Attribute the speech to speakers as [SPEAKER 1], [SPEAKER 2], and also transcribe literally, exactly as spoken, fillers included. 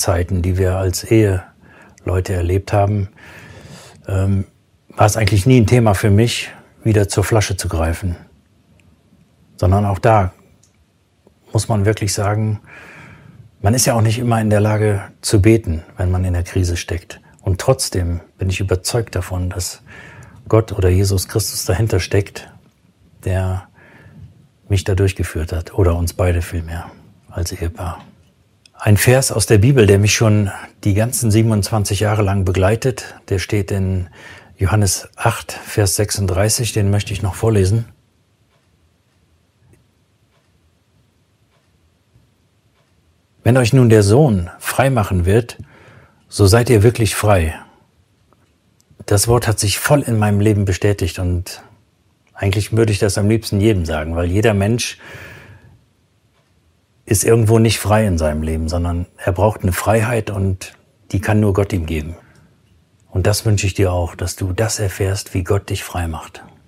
[SPEAKER 1] Zeiten, die wir als Eheleute erlebt haben, ähm, war es eigentlich nie ein Thema für mich, wieder zur Flasche zu greifen. Sondern auch da muss man wirklich sagen, man ist ja auch nicht immer in der Lage zu beten, wenn man in der Krise steckt. Und trotzdem bin ich überzeugt davon, dass Gott oder Jesus Christus dahinter steckt, der mich da durchgeführt hat. Oder uns beide vielmehr als Ehepaar. Ein Vers aus der Bibel, der mich schon die ganzen siebenundzwanzig Jahre lang begleitet, der steht in Johannes acht, Vers sechsunddreißig, den möchte ich noch vorlesen. Wenn euch nun der Sohn frei machen wird, so seid ihr wirklich frei. Das Wort hat sich voll in meinem Leben bestätigt und eigentlich würde ich das am liebsten jedem sagen, weil jeder Mensch ist irgendwo nicht frei in seinem Leben, sondern er braucht eine Freiheit und die kann nur Gott ihm geben. Und das wünsche ich dir auch, dass du das erfährst, wie Gott dich frei macht.